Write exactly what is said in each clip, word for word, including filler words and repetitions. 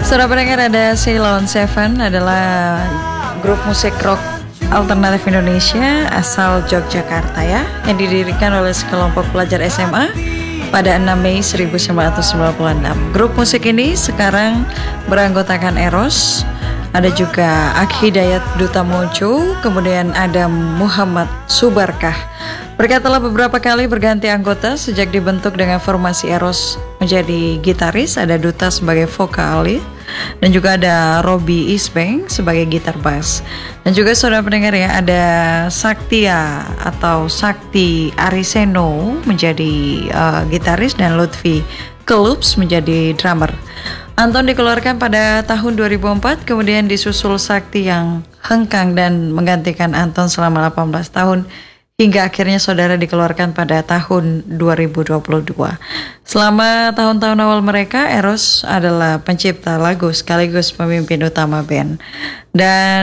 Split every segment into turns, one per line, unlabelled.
Saudara pendengar, ada Sheila on Seven adalah grup musik rock alternatif Indonesia asal Yogyakarta ya, yang didirikan oleh sekelompok pelajar S M A pada enam Mei seribu sembilan ratus sembilan puluh enam. Grup musik ini sekarang beranggotakan Eros, ada juga Ak Hidayat Duta Mojo, kemudian ada Muhammad Subarkah. Mereka telah beberapa kali berganti anggota sejak dibentuk dengan formasi Eros menjadi gitaris, ada Duta sebagai vokalis, dan juga ada Robi Isbeng sebagai gitar bass. Dan juga saudara pendengar ya, ada Saktia atau Sakti Ariseno menjadi uh, gitaris dan Lutfi Kelups menjadi drummer. Anton dikeluarkan pada tahun dua ribu empat, kemudian disusul Sakti yang hengkang dan menggantikan Anton selama delapan belas tahun, hingga akhirnya saudara dikeluarkan pada tahun dua ribu dua puluh dua. Selama tahun-tahun awal mereka, Eros adalah pencipta lagu sekaligus pemimpin utama band. Dan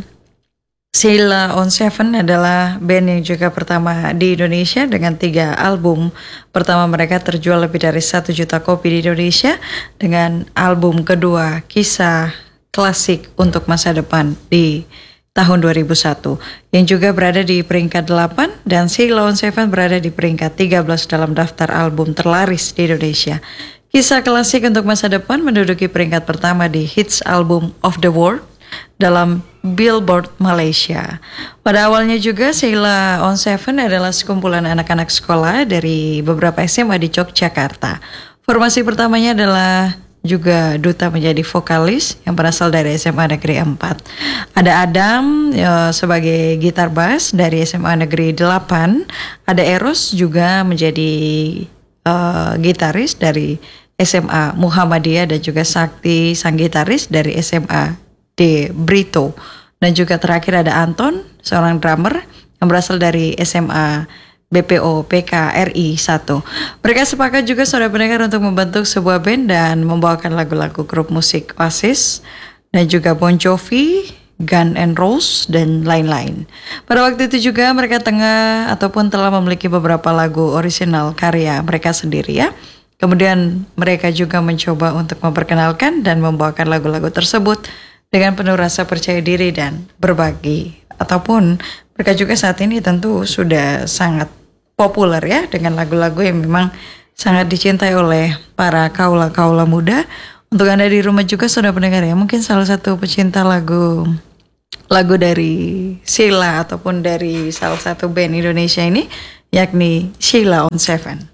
Sheila on Seven adalah band yang juga pertama di Indonesia dengan tiga album. Pertama mereka terjual lebih dari satu juta kopi di Indonesia, dengan album kedua Kisah Klasik untuk Masa Depan di tahun dua ribu satu, yang juga berada di peringkat delapan, dan Sheila on Seven berada di peringkat tiga belas dalam daftar album terlaris di Indonesia. Kisah Klasik untuk Masa Depan menduduki peringkat pertama di Hits Album of the World dalam Billboard Malaysia. Pada awalnya juga Sheila on Seven adalah sekumpulan anak-anak sekolah dari beberapa S M A di Yogyakarta. Formasi pertamanya adalah juga Duta menjadi vokalis yang berasal dari S M A Negeri empat. Ada Adam ya, sebagai gitar bass dari S M A Negeri delapan. Ada Eros juga menjadi uh, gitaris dari S M A Muhammadiyah, dan juga Sakti sang gitaris dari S M A di Brito. Dan juga terakhir ada Anton, seorang drummer yang berasal dari S M A B P O P K R I satu. Mereka sepakat juga saudara pendengar untuk membentuk sebuah band dan membawakan lagu-lagu grup musik Oasis dan juga Bon Jovi, Guns N' Roses, dan lain-lain. Pada waktu itu juga mereka tengah ataupun telah memiliki beberapa lagu orisinal karya mereka sendiri ya. Kemudian mereka juga mencoba untuk memperkenalkan dan membawakan lagu-lagu tersebut dengan penuh rasa percaya diri dan berbagi. Ataupun mereka juga saat ini tentu sudah sangat populer ya, dengan lagu-lagu yang memang sangat dicintai oleh para kaula-kaula muda. Untuk Anda di rumah juga sudah pendengar ya, mungkin salah satu pecinta lagu lagu dari Sheila ataupun dari salah satu band Indonesia ini, yakni Sheila on Seven.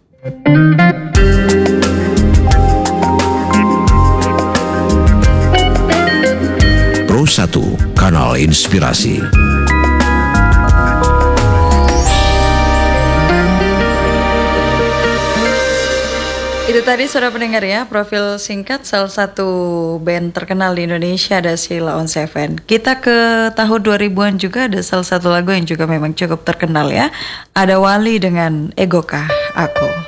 Pro satu, Kanal Inspirasi.
Itu tadi saudara pendengar ya, profil singkat salah satu band terkenal di Indonesia, ada Sheila on Seven. Kita ke tahun dua ribuan juga ada salah satu lagu yang juga memang cukup terkenal ya. Ada Wali dengan Egokah Aku.